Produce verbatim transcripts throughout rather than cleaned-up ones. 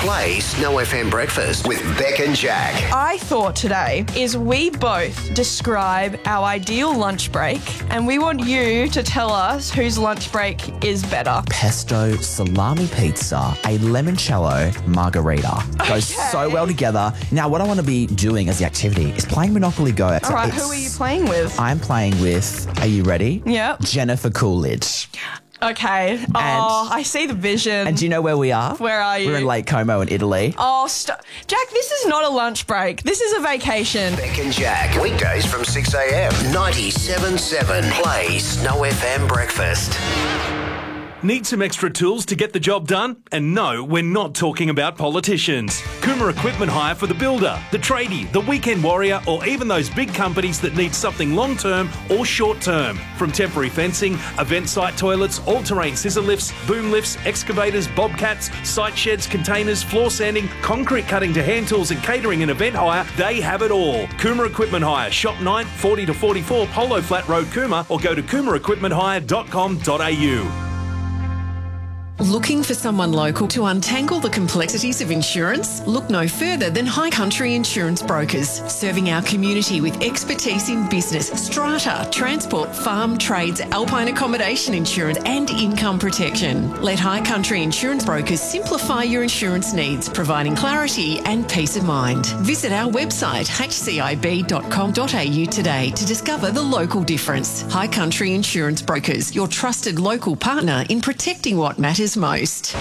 Play Snow F M Breakfast with Beck and Jack. I thought today is we both describe our ideal lunch break and we want you to tell us whose lunch break is better. Pesto salami pizza, a limoncello margarita. Goes Okay. so well together. Now, what I want to be doing as the activity is playing Monopoly Go. It's- All right, it's- who are you playing with? I'm playing with, are you ready? Yep. Jennifer Coolidge. Okay. Oh, I see the vision. And do you know where we are? Where are you? We're in Lake Como in Italy. Oh, st- Jack, this is not a lunch break. This is a vacation. Beck and Jack. Weekdays from six a.m. ninety-seven point seven Play Snow F M Breakfast. Need some extra tools to get the job done? And no, we're not talking about politicians. Coomer Equipment Hire for the builder, the tradie, the weekend warrior, or even those big companies that need something long-term or short-term. From temporary fencing, event site toilets, all-terrain scissor lifts, boom lifts, excavators, bobcats, site sheds, containers, floor sanding, concrete cutting to hand tools and catering and event hire, they have it all. Coomer Equipment Hire, Shop nine, forty to forty-four Polo Flat Road, Coomer, or go to coomer equipment hire dot com dot a u. Looking for someone local to untangle the complexities of insurance? Look no further than High Country Insurance Brokers, serving our community with expertise in business, strata, transport, farm, trades, alpine accommodation insurance and income protection. Let High Country Insurance Brokers simplify your insurance needs, providing clarity and peace of mind. Visit our website h c i b dot com dot a u today to discover the local difference. High Country Insurance Brokers, your trusted local partner in protecting what matters most.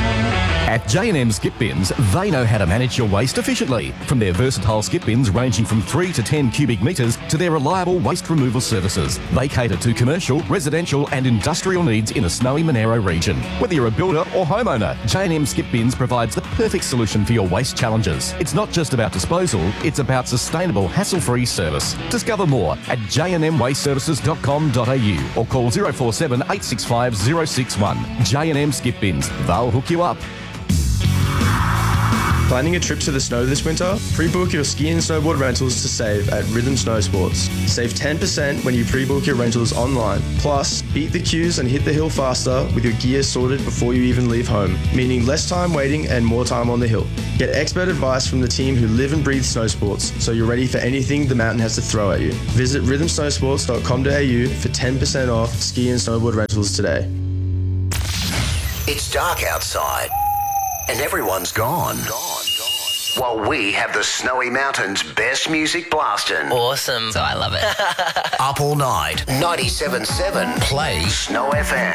At J and M Skip Bins, they know how to manage your waste efficiently. From their versatile skip bins ranging from three to ten cubic metres to their reliable waste removal services. They cater to commercial, residential and industrial needs in the snowy Monaro region. Whether you're a builder or homeowner, J and M Skip Bins provides the perfect solution for your waste challenges. It's not just about disposal, it's about sustainable, hassle-free service. Discover more at j and m waste services dot com dot a u or call zero four seven, eight six five, zero six one. J and M Skip Bins, they'll hook you up. Planning a trip to the snow this winter? Pre-book your ski and snowboard rentals to save at Rhythm Snow Sports. Save ten percent when you pre-book your rentals online. Plus, beat the queues and hit the hill faster with your gear sorted before you even leave home, meaning less time waiting and more time on the hill. Get expert advice from the team who live and breathe snow sports, so you're ready for anything the mountain has to throw at you. Visit rhythm snow sports dot com dot a u for ten percent off ski and snowboard rentals today. It's dark outside and everyone's gone. Gone. While we have the Snowy Mountains' best music blasting. Awesome. So I love it. Up all night. ninety-seven point seven Play Snow F M.